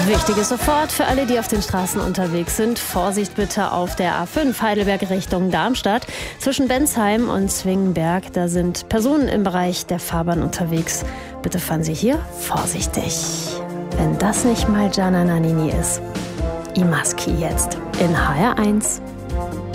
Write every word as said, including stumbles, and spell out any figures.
Wichtig ist sofort für alle, die auf den Straßen unterwegs sind. Vorsicht bitte auf der A fünf Heidelberg Richtung Darmstadt. Zwischen Bensheim und Zwingenberg, da sind Personen im Bereich der Fahrbahn unterwegs. Bitte fahren Sie hier vorsichtig. Wenn das nicht mal Gianna Nannini ist. Imaski jetzt in H R eins.